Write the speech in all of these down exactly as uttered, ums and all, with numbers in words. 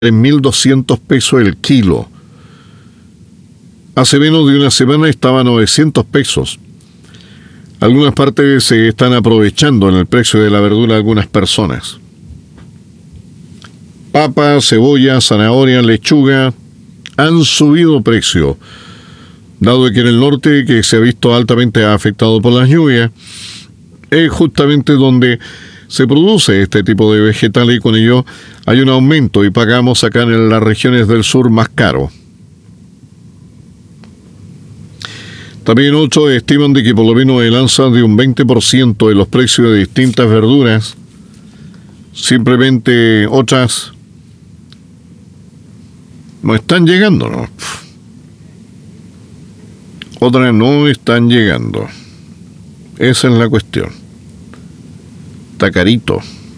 en mil doscientos pesos el kilo. Hace menos de una semana estaba a novecientos pesos. Algunas partes se están aprovechando en el precio de la verdura algunas personas. Papa, cebolla, zanahoria, lechuga han subido precio, dado que en el norte, que se ha visto altamente afectado por las lluvias, es justamente donde se produce este tipo de vegetales y con ello hay un aumento y pagamos acá en las regiones del sur más caro. También otros estiman de que por lo menos el alza de un veinte por ciento en los precios de distintas verduras, simplemente otras no están llegando, ¿no? Otras no están llegando. Esa es la cuestión. Está carito.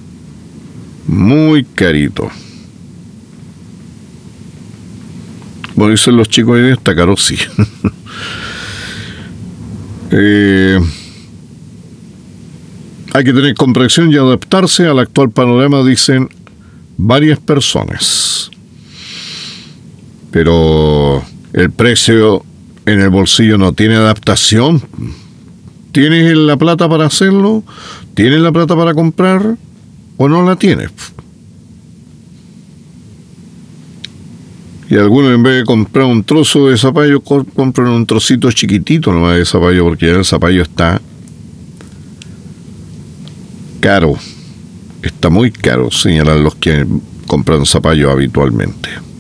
Muy carito. Como dicen los chicos, está caro, sí. eh, hay que tener comprensión y adaptarse al actual panorama, dicen varias personas. Pero el precio en el bolsillo no tiene adaptación. ¿Tienes la plata para hacerlo? ¿Tienes la plata para comprar? ¿O no la tienes? Y algunos, en vez de comprar un trozo de zapallo, compran un trocito chiquitito nomás de zapallo, porque ya el zapallo está caro. Está muy caro, señalan los que compran zapallo habitualmente.